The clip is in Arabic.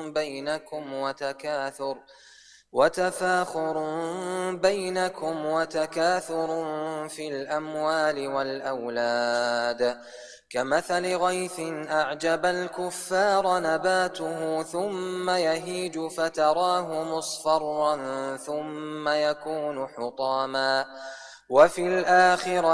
بينكم وتكاثر في الأموال والأولاد كمثل غيث أعجب الكفار نباته ثم يهيج فتراه مصفرا ثم يكون حطاما وفي الآخرة